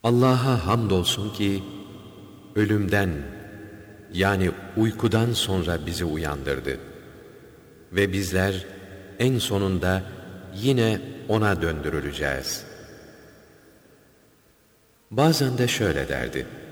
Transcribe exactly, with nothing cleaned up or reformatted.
Allah'a hamdolsun ki ölümden yani uykudan sonra bizi uyandırdı. Ve bizler en sonunda yine O'na döndürüleceğiz. Bazen de şöyle derdi: